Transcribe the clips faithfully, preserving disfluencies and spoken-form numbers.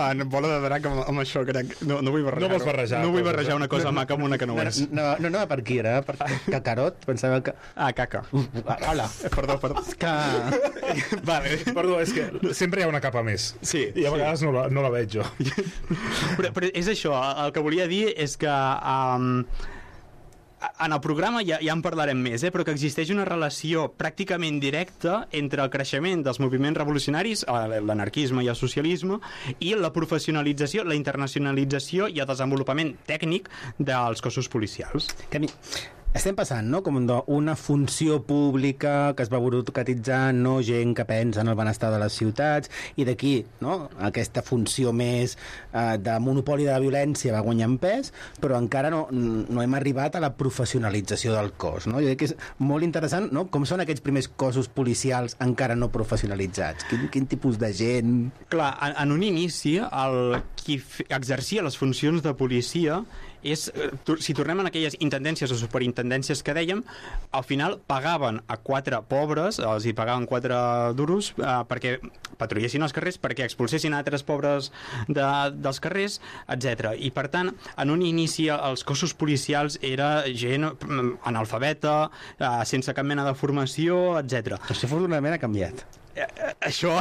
en bola de drac amb, amb això, crec. No, no vull barrejar. No vols barrejar. No vull coses, barrejar eh? una cosa maca amb una que no ho és. No, no, no va per aquí, era per cacarot. Pensava que... Ah, caca. Hola. Perdó, perdó. Que... Vale. Perdó, és que sempre hi ha una capa més. Sí, I a vegades sí. no, la, no la veig jo. Però, però és això, el que volia dir és que... Um, en el programa ja, ja en parlarem més, eh, però que existeix una relació pràcticament directa entre el creixement dels moviments revolucionaris, l'anarquisme i el socialisme, i la professionalització, la internacionalització i el desenvolupament tècnic dels cossos policials. Que a mi... Estem passant, no?, com una funció pública que es va burocratitzar, no gent que pensa en el benestar de les ciutats, i d'aquí, no?, aquesta funció més eh, de monopoli de la violència va guanyant pes, però encara no, no hem arribat a la professionalització del cos, no? Jo crec que és molt interessant, no?, com són aquests primers cossos policials encara no professionalitzats. Quin, quin tipus de gent... Clar, en, en un inici, el qui exercia les funcions de policia és, si tornem en aquelles intendències o superintendències que dèiem, al final pagaven a quatre pobres, els hi pagaven quatre duros eh, perquè patrullessin els carrers, perquè expulsessin altres pobres de, dels carrers, etcètera. I per tant, en un inici els cossos policials era gent analfabeta, eh, sense cap mena de formació, etcètera. Això afortunadament ha canviat. Eh, eh, això...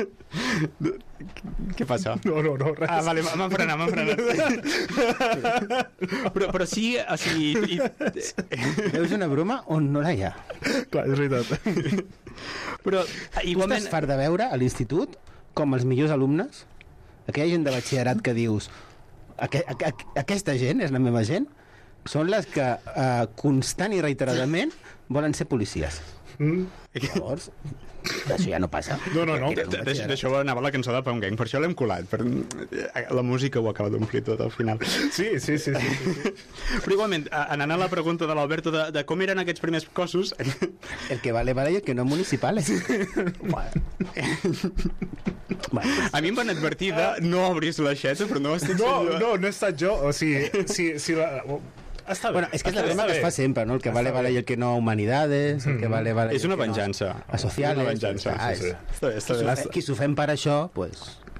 Què passa? No, no, no, res. Ah, vale, m'han frenat, m'han frenat. però, però sí, o sigui... Veus una broma on no la hi ha. Clar, és veritat. Però Tu igualment... estàs fart de veure a l'institut com els millors alumnes, aquella gent de batxillerat que dius aqu aqu aqu aquesta gent és la meva gent, són les que eh, constant i reiteradament volen ser policies. Mm. Llavors, això ja no passa. No, no, no. D'això anava la cançó de Pound Gang, per això l'hem colat, per... la música ho acaba d'omplir tot al final. Sí, sí, sí, sí, sí. Però igualment, anant a la pregunta de l'Alberto de, de com eren aquests primers cossos... El que vale vale i el que no municipales. Bueno. A mi em van advertir de no obris l'aixeta, però no estic No, jo. no, no he estat jo. O sigui, si, si la... Està bé. Bueno, és que és la Està broma que bé. es fa sempre, no? El que Està vale vale bé. i el que no humanidades, el que vale vale... És una venjança. A sociales. És una venjança, Ah, sí, sí. és- Està bé, està Qui s'ho bé. fa- Qui s'ho fem per això, pues...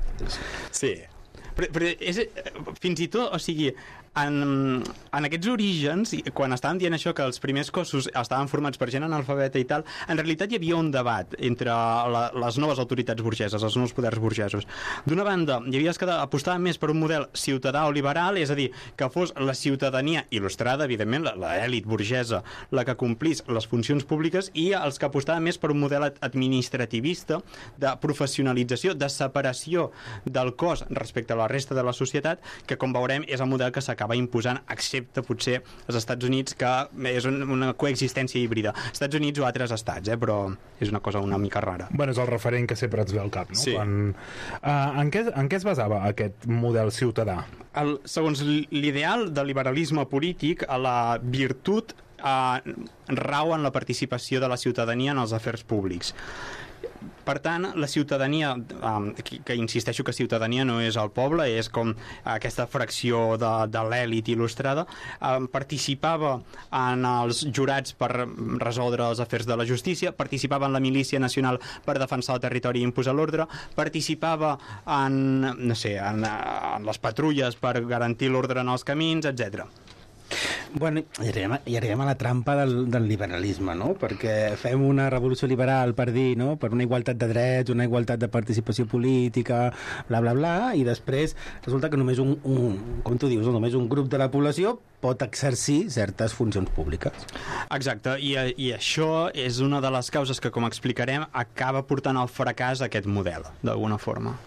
Sí. Però, però és, fins i tot, o sigui, en, en aquests orígens, quan estàvem dient això, que els primers cossos estaven formats per gent analfabeta i tal, en realitat hi havia un debat entre la, les noves autoritats burgeses, els nous poders burgesos. D'una banda, hi havia els que apostaven més per un model ciutadà o liberal, és a dir, que fos la ciutadania il·lustrada, evidentment, l'elit burgesa, la que complís les funcions públiques, i els que apostaven més per un model administrativista, de professionalització, de separació del cos respecte a la resta de la societat, que com veurem és el model que s'acaba imposant, excepte potser als Estats Units, que és un, una coexistència híbrida. Estats Units o altres estats, eh? Però és una cosa una mica rara. Bueno, és el referent que sempre ens ve al cap, no? Sí. Quan, uh, en, què, en què es basava aquest model ciutadà? El, segons l'ideal del liberalisme polític, a la virtut eh, rau en la participació de la ciutadania en els afers públics. Per tant, la ciutadania, um, que, que insisteixo que ciutadania no és el poble, és com aquesta fracció de, de l'èlit il·lustrada, um, participava en els jurats per resoldre els afers de la justícia, participava en la milícia nacional per defensar el territori i imposar l'ordre, participava en, no sé, en, en les patrulles per garantir l'ordre en els camins, etcètera. Bueno, i arribem, a, i arribem a la trampa del, del liberalisme, no? Perquè fem una revolució liberal per dir, no?, per una igualtat de drets, una igualtat de participació política, bla, bla, bla, i després resulta que només un, un com tu dius, només un grup de la població pot exercir certes funcions públiques. Exacte, i, i això és una de les causes que, com explicarem, acaba portant al fracàs aquest model, d'alguna forma.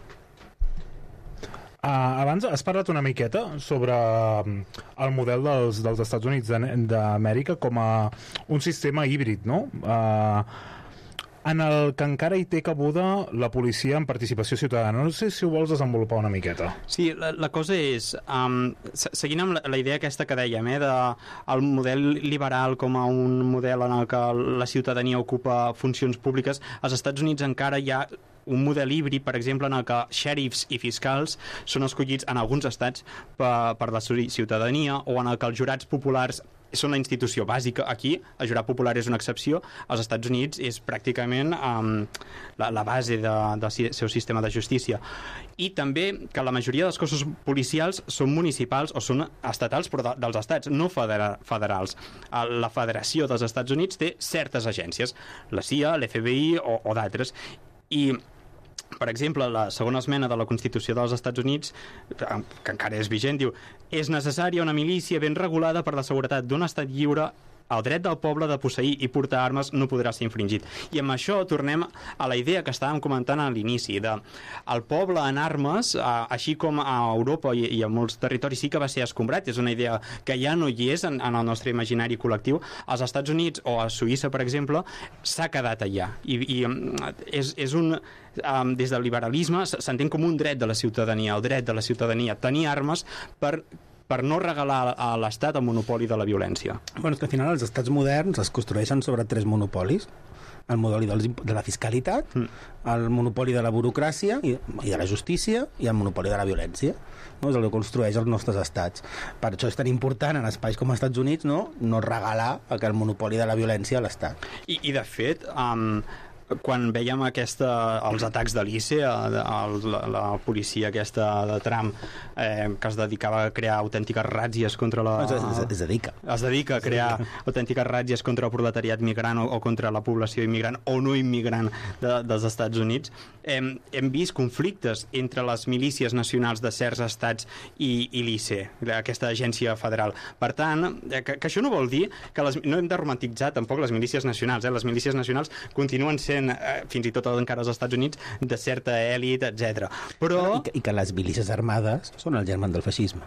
Uh, abans has parlat una miqueta sobre el model dels, dels Estats Units d'Amèrica com a un sistema híbrid, no? Uh, en el que encara hi té cabuda la policia en participació ciutadana. No sé si ho vols desenvolupar una miqueta. Sí, la, la cosa és, um, seguint amb la, la idea aquesta que dèiem, eh, de el model liberal com a un model en el que la ciutadania ocupa funcions públiques, als Estats Units encara hi ha un model híbrid, per exemple, en el que xèrifs i fiscals són escollits en alguns estats per, per la ciutadania, o en el que els jurats populars són la institució bàsica. Aquí, el jurat popular és una excepció. Als Estats Units és pràcticament um, la, la base de, del seu sistema de justícia. I també que la majoria dels cossos policials són municipals o són estatals, però de, dels estats, no federa, federals. La Federació dels Estats Units té certes agències, la C I A, l'F B I o, o d'altres. I per exemple, la segona esmena de la Constitució dels Estats Units, que encara és vigent, diu: és necessària una milícia ben regulada per la seguretat d'un estat lliure. El dret del poble de posseir i portar armes no podrà ser infringit. I amb això tornem a la idea que estàvem comentant a l'inici, de el poble en armes, així com a Europa i a molts territoris sí que va ser escombrat, és una idea que ja no hi és en, en el nostre imaginari col·lectiu. Als Estats Units o a Suïssa, per exemple, s'ha quedat allà. I, i és, és un... Um, des del liberalisme s'entén com un dret de la ciutadania, el dret de la ciutadania tenir armes per per no regalar a l'Estat el monopoli de la violència. Bueno, és que al final els estats moderns es construeixen sobre tres monopolis: el monopoli de la fiscalitat, mm. el monopoli de la burocràcia i, i de la justícia, i el monopoli de la violència. No? És el que construeix els nostres estats. Per això és tan important en espais com els Estats Units no, no regalar el monopoli de la violència a l'Estat. I, i de fet... Um... quan veiem aquesta, els atacs de l'I C E, la, la policia aquesta de Trump, eh, que es dedicava a crear autèntiques ràtzies contra la... Es, es, es dedica. Es dedica a crear autèntiques ràtzies contra el proletariat migrant o, o contra la població immigrant o no immigrant de, dels Estats Units. Hem, hem vist conflictes entre les milícies nacionals de certs estats i, i l'I C E, aquesta agència federal. Per tant, que, que això no vol dir que les, no hem de romantitzar tampoc les milícies nacionals. Eh? Les milícies nacionals continuen sent fins i tot encara als Estats Units de certa èlit, etcètera. Però... I que, i que les milícies armades són el germen del feixisme.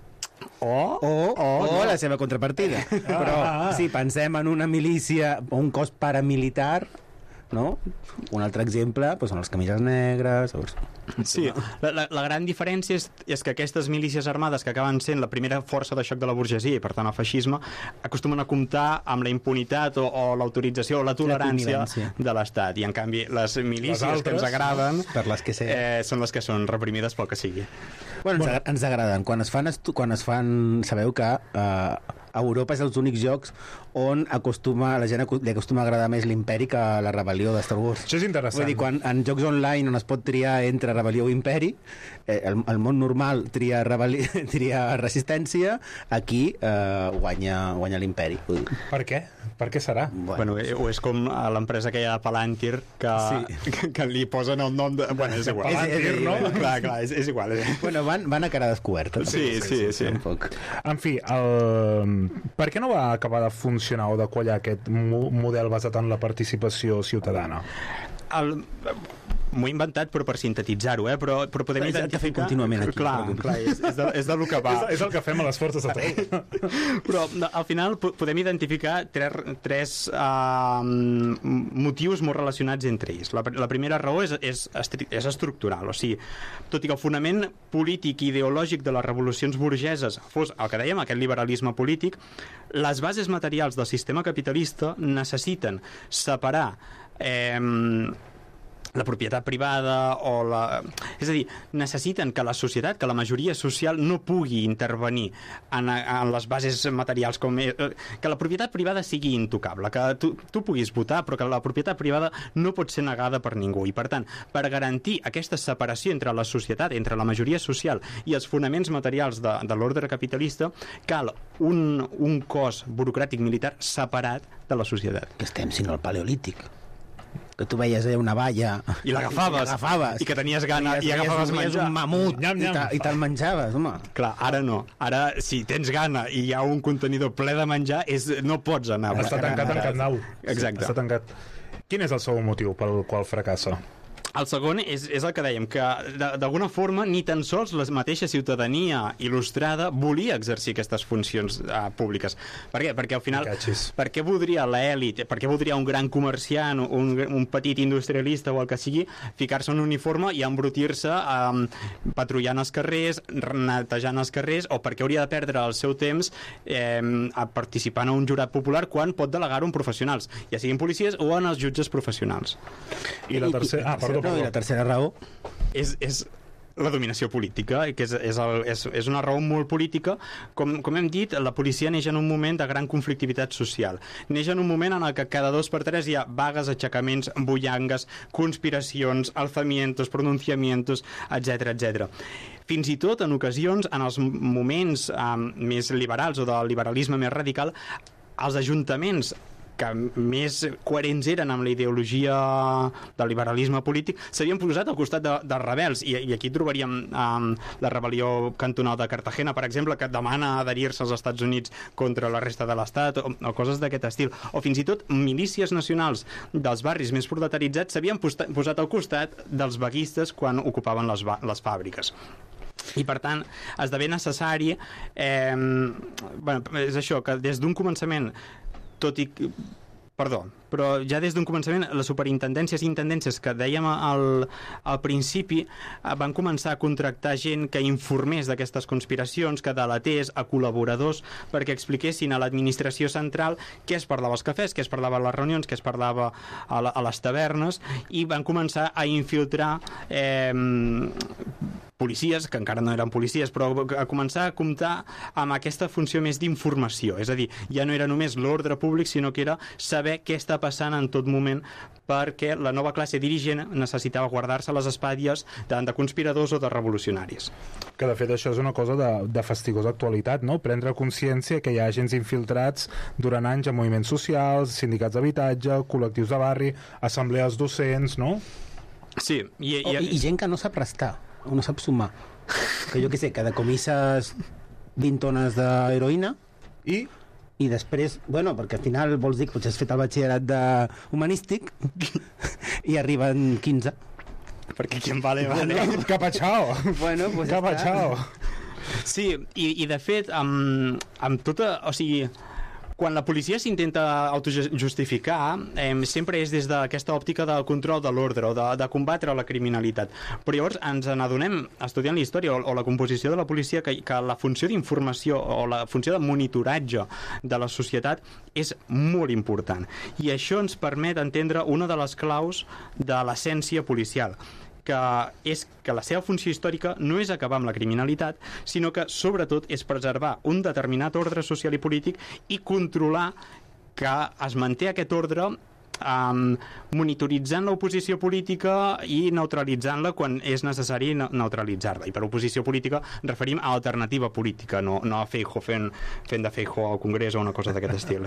O, o, o, o no. La seva contrapartida. Ah, Però ah, ah. si pensem en una milícia o un cos paramilitar, no? Un altre exemple doncs són els camises negres. O... Sí, la, la, la gran diferència és, és que aquestes milícies armades que acaben sent la primera força de xoc de la burgesia i per tant el feixisme acostumen a comptar amb la impunitat o, o l'autorització o la tolerància la de l'Estat, i en canvi les milícies les altres, que ens agraden per les que sé. eh, són les que són reprimides pel que sigui. Bueno, ens, ens agraden. Quan es fan, quan es fan sabeu que eh, a Europa és els únics jocs on acostuma, la gent li acostuma a agradar més l'imperi que la rebel·lió de Star Wars. Això és interessant. Vull dir, quan en jocs online on es pot triar entre rebel·lió o imperi, eh, el, el món normal tria, rebel·li, tria resistència, aquí eh, guanya, guanya l'imperi. Per què? Per què serà? Bueno, bueno o és com a l'empresa que hi ha a Palantir que, sí. que, que li posen el nom de... Bueno, és igual. Palantir, no? Clar, clar, és, és igual. És... Bueno, van, van a cara descoberta. Sí, sí, sí. sí. sí. En fi, el... per què no va acabar de funcionar o de quallar aquest mo model basat en la participació ciutadana? El... M'ho he inventat, però per sintetitzar-ho, eh? però, però podem és identificar... contínuament aquí. Clar, clar és, és, de, és de lo que va. és, és el que fem a les forces de tot. Però al final podem identificar tres, tres uh, motius molt relacionats entre ells. La, la primera raó és, és, és estructural, o sigui, tot i que el fonament polític i ideològic de les revolucions burgeses fos el que dèiem, aquest liberalisme polític, les bases materials del sistema capitalista necessiten separar eh, la propietat privada o la... És a dir, necessiten que la societat, que la majoria social no pugui intervenir en, en les bases materials, com que la propietat privada sigui intocable, que tu, tu puguis votar, però que la propietat privada no pot ser negada per ningú. I per tant, per garantir aquesta separació entre la societat, entre la majoria social i els fonaments materials de, de l'ordre capitalista, cal un, un cos burocràtic militar separat de la societat. Que estem sinó el paleolític, que tu veies eh, una valla i l'agafaves i, i que tenies gana i, i agafaves menjar un mamut nyam, nyam. i te'l menjaves, home. Clar, ara no, ara si tens gana i hi ha un contenidor ple de menjar és, no pots anar. Està tancat en Camp Nou. Exacte. Està tancat. Quin és el segon motiu pel qual fracassa? El segon és, és el que dèiem, que d'alguna forma ni tan sols la mateixa ciutadania il·lustrada volia exercir aquestes funcions uh, públiques. Per què? Perquè al final, per què voldria l'elit, per què voldria un gran comerciant, un, un petit industrialista o el que sigui, ficar-se en un uniforme i embrutir-se um, patrullant els carrers, netejant els carrers, o per què hauria de perdre el seu temps eh, participant en un jurat popular quan pot delegar-ho en professionals, ja siguin policies o en els jutges professionals. I la tercera... Ah, perdó. No, i la tercera raó és, és La dominació política, que és, és, el, és, és una raó molt política. Com, com hem dit, la policia neix en un moment de gran conflictivitat social. Neix en un moment en el que cada dos per tres hi ha vagues, aixecaments, bullangues, conspiracions, alzamientos, pronunciamientos, etcètera, etcètera. Fins i tot, en ocasions, en els moments um, més liberals o del liberalisme més radical, els ajuntaments que més coherents eren amb la ideologia del liberalisme polític, s'havien posat al costat de, dels rebels, i, i aquí trobaríem um, la rebel·lió cantonal de Cartagena, per exemple, que demana adherir-se als Estats Units contra la resta de l'Estat, o, o coses d'aquest estil, o fins i tot milícies nacionals dels barris més proletaritzats s'havien posat al costat dels vaguistes quan ocupaven les, les fàbriques. I per tant esdevé necessari eh, bueno, és això, que des d'un començament, tot i perdó, però ja des d'un començament les superintendències i intendències que dèiem al, al principi van començar a contractar gent que informés d'aquestes conspiracions, que delatés a col·laboradors perquè expliquessin a l'administració central què es parlava als cafès, què es parlava a les reunions, què es parlava a, la, a les tavernes, i van començar a infiltrar eh, policies, que encara no eren policies, però a començar a comptar amb aquesta funció més d'informació. És a dir, ja no era només l'ordre públic, sinó que era saber què està passant en tot moment, perquè la nova classe dirigent necessitava guardar-se les espatlles davant de conspiradors o de revolucionaris. Que de fet això és una cosa de, de fastigosa actualitat, no? Prendre consciència que hi ha agents infiltrats durant anys en moviments socials, sindicats d'habitatge, col·lectius de barri, assemblees docents, no? Sí. I, i... Oh, i, i gent que no sap restar, o no sap sumar. Que jo què sé, que decomisses vint tones d'heroïna i... i després, bueno, perquè al final vols dir que potser has fet el batxillerat de humanístic i arriben quinze. Perquè qui em vale, vale. Bueno, capachao. Bueno, pues capachao. Sí, i, i de fet, amb, amb tota... O sigui, quan la policia s'intenta autojustificar, eh, sempre és des d'aquesta òptica del control de l'ordre o de, de combatre la criminalitat. Però llavors ens n'adonem, estudiant la història o, o la composició de la policia, que, que la funció d'informació o la funció de monitoratge de la societat és molt important. I això ens permet entendre una de les claus de l'essència policial, que és que la seva funció històrica no és acabar amb la criminalitat, sinó que, sobretot, és preservar un determinat ordre social i polític i controlar que es manté aquest ordre um, monitoritzant l'oposició política i neutralitzant-la quan és necessari neutralitzar-la. I per oposició política referim a alternativa política, no, no a Feijóo fent, fent de Feijóo al Congrés o una cosa d'aquest estil.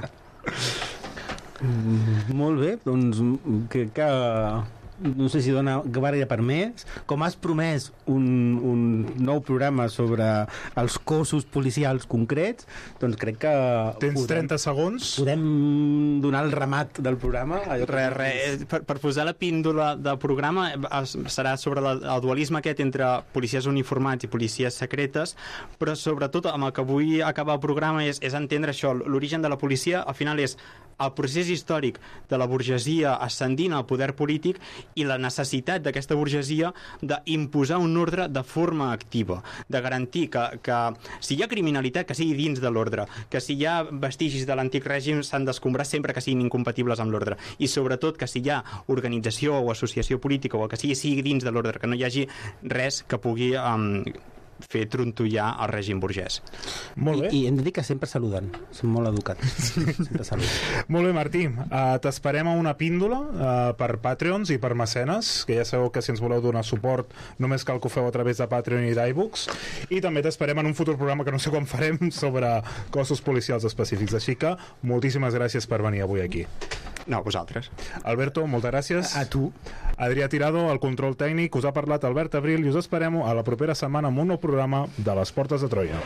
Mm, molt bé, doncs crec que no sé si dona gabarra per més. Com has promès un, un nou programa sobre els cossos policials concrets, doncs crec que tens podem, trenta segons, podem donar el remat del programa. Re, re, per, per posar la píndola del programa serà sobre la, el dualisme aquest entre policies uniformats i policies secretes, però sobretot amb el que vull acabar el programa és, és entendre això, l'origen de la policia al final és el procés històric de la burgesia ascendint al poder polític i la necessitat d'aquesta burgesia d'imposar un ordre de forma activa, de garantir que, que si hi ha criminalitat, que sigui dins de l'ordre, que si hi ha vestigis de l'antic règim s'han d'escombrar sempre que siguin incompatibles amb l'ordre, i sobretot que si hi ha organització o associació política o que sigui, sigui dins de l'ordre, que no hi hagi res que pugui um, fer trontollar el règim burgès. Molt bé. I, I hem de dir que sempre saluden. Són molt educats. Sempre saluden. Molt bé, Martí. Uh, T'esperem a una píndola uh, per Patreons i per mecenes, que ja sabeu que si ens voleu donar suport només cal que ho feu a través de Patreon i d'iBooks. I també t'esperem en un futur programa que no sé quan farem sobre cossos policials específics. Així que moltíssimes gràcies per venir avui aquí. No, vosaltres. Alberto, moltes gràcies. A tu. Adrià Tirado, el control tècnic. Us ha parlat Albert Abril i us esperem a la propera setmana amb un nou programa de Les Portes de Troia.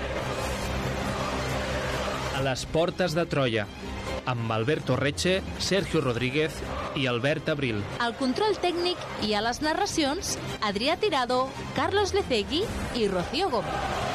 A Les Portes de Troia, amb Alberto Reche, Sergio Rodríguez i Albert Abril. Al control tècnic i a les narracions, Adrià Tirado, Carlos Lecegui i Rocío Gómez.